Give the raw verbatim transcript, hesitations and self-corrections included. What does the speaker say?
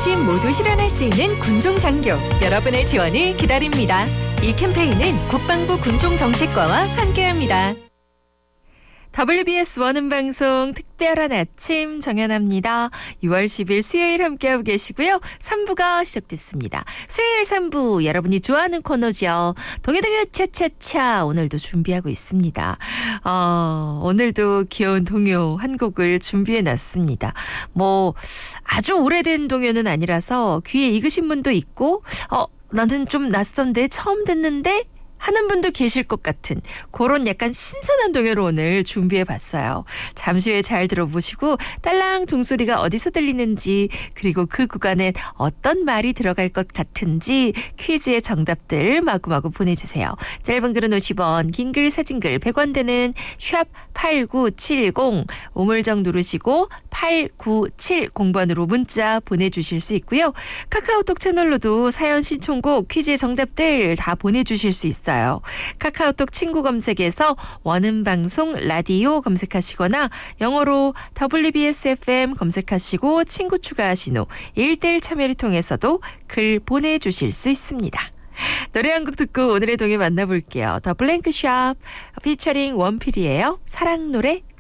어르신 모두 실현할 수 있는 군종장교, 여러분의 지원을 기다립니다. 이 캠페인은 국방부 군종정책과와 함께합니다. 더블유비에스 원음방송 특별한 아침 정연아입니다. 유월 십일 수요일 함께하고 계시고요. 삼 부가 시작됐습니다. 수요일 삼 부 여러분이 좋아하는 코너죠. 동요동요 차차차 오늘도 준비하고 있습니다. 어, 오늘도 귀여운 동요 한 곡을 준비해놨습니다. 뭐 아주 오래된 동요는 아니라서 귀에 익으신 분도 있고 어 나는 좀 낯선데 처음 듣는데 하는 분도 계실 것 같은 그런 약간 신선한 동요를 오늘 준비해봤어요. 잠시 후에 잘 들어보시고 딸랑 종소리가 어디서 들리는지 그리고 그 구간엔 어떤 말이 들어갈 것 같은지 퀴즈의 정답들 마구마구 보내주세요. 짧은 글은 오십 원, 긴 글 사진글 백 원 되는 샵 팔구칠공 우물정 누르시고 팔구칠공 번으로 문자 보내주실 수 있고요. 카카오톡 채널로도 사연 신청곡 퀴즈의 정답들 다 보내주실 수 있어요. 카카오톡 친구 검색에서 원음방송 라디오 검색하시거나 영어로 더블유비에스 에프엠 검색하시고 친구 추가하신 후 일 대일 참여를 통해서도 글 보내주실 수 있습니다. 노래 한 곡 듣고 오늘의 동요 만나볼게요. 더 블랭크샵 피처링 원필이에요. 사랑 노래